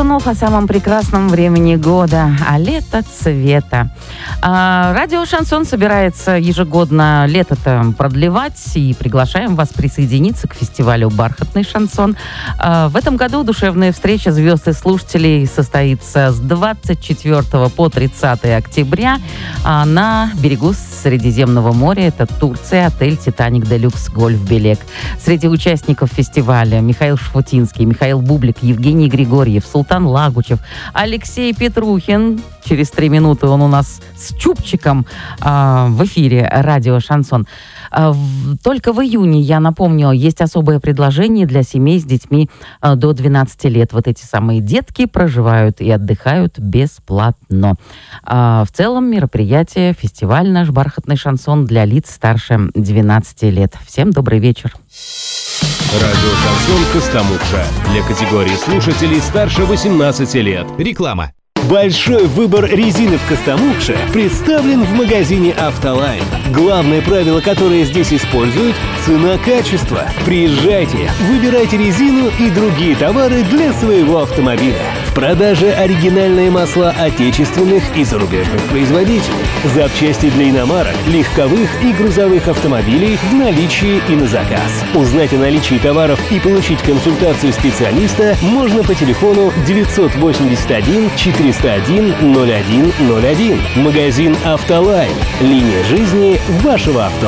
болтунов о самом прекрасном времени года, а лето цвета. Радио «Шансон» собирается ежегодно лето-то продлевать, и приглашаем вас присоединиться к фестивалю «Бархатный шансон». В этом году душевная встреча звезд и слушателей состоится с 24 по 30 октября на берегу Средиземного моря. Это Турция, отель «Титаник Делюкс Гольф Белек». Среди участников фестиваля Михаил Шафутинский, Михаил Бублик, Евгений Григорьев, Султан Лагучев, Алексей Петрухин. Через 3 минуты он у нас с чубчиком в эфире радио «Шансон». Только в июне, я напомню, есть особое предложение для семей с детьми до 12 лет. Вот эти самые детки проживают и отдыхают бесплатно. В целом мероприятие, фестиваль наш «Бархатный шансон» для лиц старше 12 лет. Всем добрый вечер. Радио «Шансон» Костомукша. Для категории слушателей старше 18 лет. Реклама. Большой выбор резины в Костомукше представлен в магазине «Автолайн». Главное правило, которое здесь используют – цена-качество. Приезжайте, выбирайте резину и другие товары для своего автомобиля. В продаже оригинальные масла отечественных и зарубежных производителей. Запчасти для иномарок, легковых и грузовых автомобилей в наличии и на заказ. Узнать о наличии товаров и получить консультацию специалиста можно по телефону 981 401 0101. Магазин «Автолайн». Линия жизни вашего авто.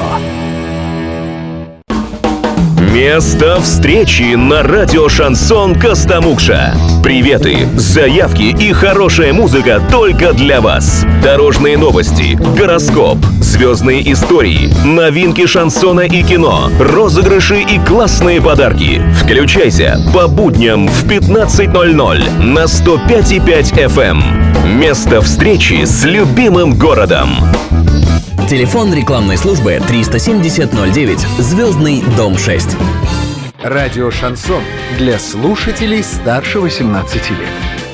Место встречи на радио «Шансон» Костомукша. Приветы, заявки и хорошая музыка только для вас. Дорожные новости, гороскоп, звездные истории, новинки шансона и кино, розыгрыши и классные подарки. Включайся по будням в 15:00 на 105,5 FM. Место встречи с любимым городом. Телефон рекламной службы 370-09, Звездный, дом 6. Радио «Шансон» для слушателей старше 18 лет.